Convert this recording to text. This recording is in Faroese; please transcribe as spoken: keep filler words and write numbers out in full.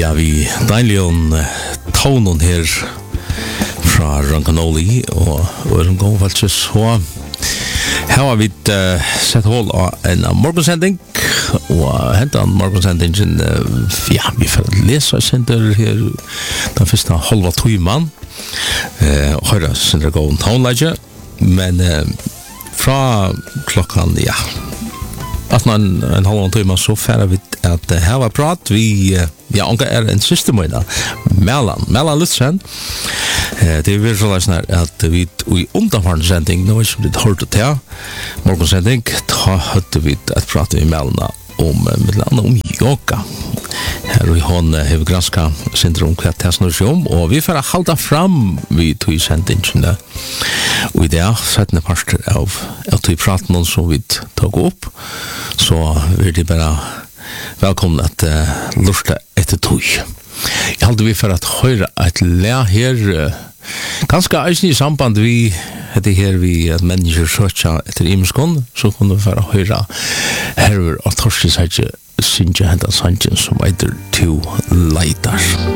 Ja, vi deilig tonen her fra Rankanoli og Øren Gång faktisk så her har vi uh, sett hold av en morgensending og hentan morgensendingen uh, ja, vi får lese sender her den første halva tøyman uh, og høyre sender gåen tonelegge men uh, fra klokkan ja at en, en halva tøyman så færre vi at uh, her var prat vi uh, ja, onka er en systemøyda Mellan, Mellan Lutzen uh, det er så sånn at vi i underfarne sending nå er som det hørte til morgensending da hørte vi et prat i Mellan om, uh, om yoga her og hon uh, har granska syndrom hva det snur seg om og vi får halda fram vi tog sendingene og i det settende parter av at vi prater noen som vi tog opp så vil de bare velkommen at uh, lurte etter tog. Jeg halte vi for at høyre et le her uh, ganske eisen i samband vi heter her vi at mennesker søtja etter imenskånd så kunne vi for at høyre herver og torskis her synge hentan sangen som eiter to leidar.